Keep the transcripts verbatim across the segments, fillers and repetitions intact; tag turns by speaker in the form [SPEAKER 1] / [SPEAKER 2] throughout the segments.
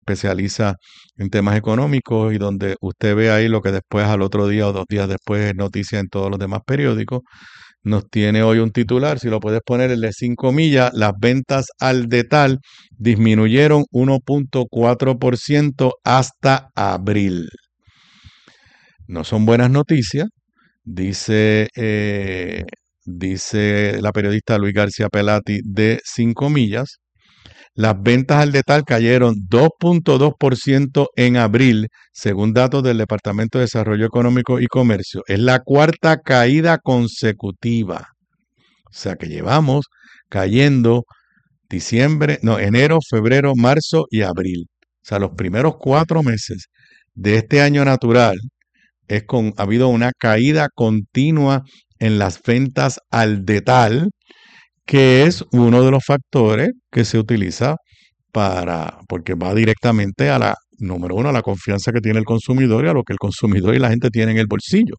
[SPEAKER 1] especializa en temas económicos y donde usted ve ahí lo que después al otro día o dos días después es noticia en todos los demás periódicos. Nos tiene hoy un titular, si lo puedes poner, el de cinco millas, las ventas al detal disminuyeron uno punto cuatro por ciento hasta abril. No son buenas noticias, dice, eh, dice la periodista Luis García Pelati de cinco millas. Las ventas al detal cayeron dos punto dos por ciento en abril, según datos del Departamento de Desarrollo Económico y Comercio. Es la cuarta caída consecutiva. O sea que llevamos cayendo diciembre, no, enero, febrero, marzo y abril. O sea, los primeros cuatro meses de este año natural es con, ha habido una caída continua en las ventas al detal, que es uno de los factores que se utiliza para, porque va directamente a la, número uno, a la confianza que tiene el consumidor y a lo que el consumidor y la gente tienen en el bolsillo.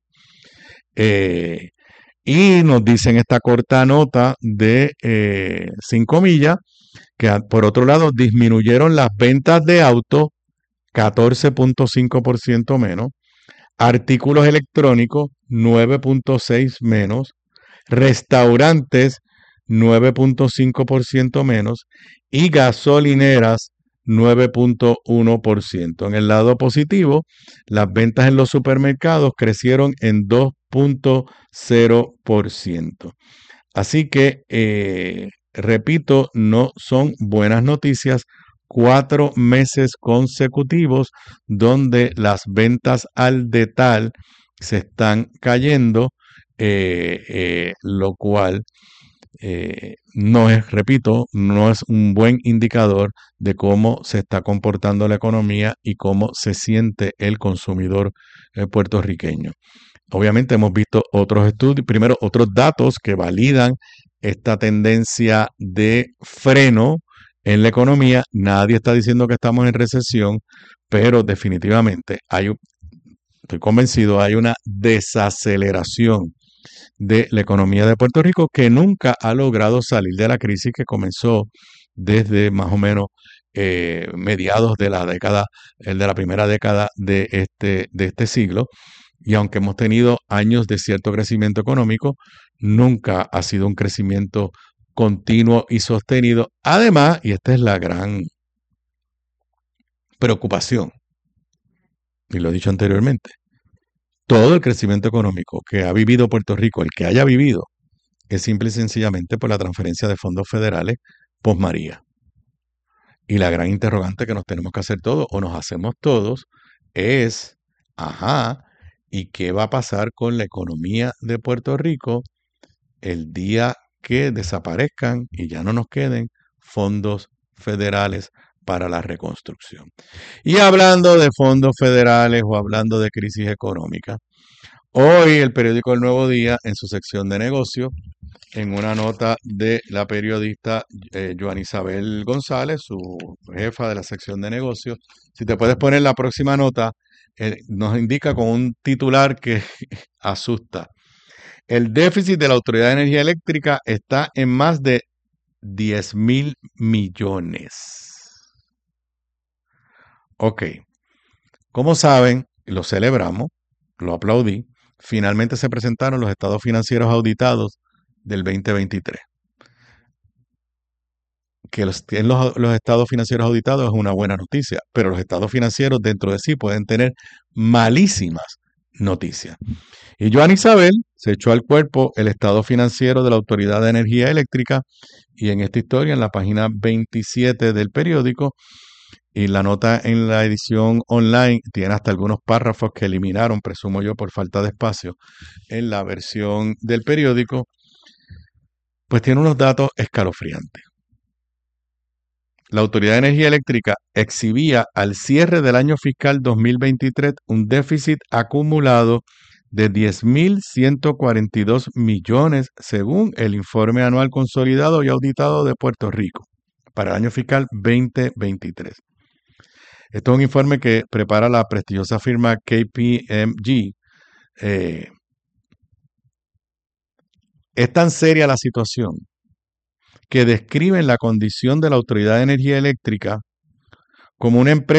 [SPEAKER 1] Eh, y nos dicen esta corta nota de eh, cinco millas, que por otro lado disminuyeron las ventas de autos catorce punto cinco por ciento menos, artículos electrónicos nueve punto seis por ciento menos, restaurantes nueve punto cinco por ciento menos y gasolineras nueve punto uno por ciento. En el lado positivo, las ventas en los supermercados crecieron en dos punto cero por ciento. Así que, eh, repito, no son buenas noticias. Cuatro meses consecutivos donde las ventas al detal se están cayendo, eh, eh, lo cual eh, no es, repito, no es un buen indicador de cómo se está comportando la economía y cómo se siente el consumidor eh, puertorriqueño. Obviamente hemos visto otros estudios, primero otros datos que validan esta tendencia de freno en la economía. Nadie está diciendo que estamos en recesión, pero definitivamente hay, estoy convencido, hay una desaceleración de la economía de Puerto Rico que nunca ha logrado salir de la crisis que comenzó desde más o menos eh, mediados de la década, el de la primera década de este, de este siglo. Y aunque hemos tenido años de cierto crecimiento económico, nunca ha sido un crecimiento continuo y sostenido. Además, y esta es la gran preocupación, y lo he dicho anteriormente, todo el crecimiento económico que ha vivido Puerto Rico, el que haya vivido, es simple y sencillamente por la transferencia de fondos federales post María. Y la gran interrogante que nos tenemos que hacer todos, o nos hacemos todos, es, ajá, ¿y qué va a pasar con la economía de Puerto Rico el día que desaparezcan y ya no nos queden fondos federales para la reconstrucción? Y hablando de fondos federales o hablando de crisis económica, hoy el periódico El Nuevo Día, en su sección de negocios, en una nota de la periodista eh, Joan Isabel González, su jefa de la sección de negocios, si te puedes poner la próxima nota, eh, nos indica con un titular que asusta. El déficit de la Autoridad de Energía Eléctrica está en más de diez mil millones. Ok, como saben, lo celebramos, lo aplaudí, finalmente se presentaron los estados financieros auditados del veinte veintitrés. Que los, los, los estados financieros auditados es una buena noticia, pero los estados financieros dentro de sí pueden tener malísimas noticias. Y Joan Isabel se echó al cuerpo el estado financiero de la Autoridad de Energía Eléctrica y en esta historia, en la página veintisiete del periódico, y la nota en la edición online tiene hasta algunos párrafos que eliminaron, presumo yo, por falta de espacio en la versión del periódico, pues tiene unos datos escalofriantes. La Autoridad de Energía Eléctrica exhibía al cierre del año fiscal dos mil veintitrés un déficit acumulado de diez mil ciento cuarenta y dos millones según el informe anual consolidado y auditado de Puerto Rico para el año fiscal veinte veintitrés. Esto es un informe que prepara la prestigiosa firma K P M G. Eh, es tan seria la situación que describen la condición de la Autoridad de Energía Eléctrica como una empresa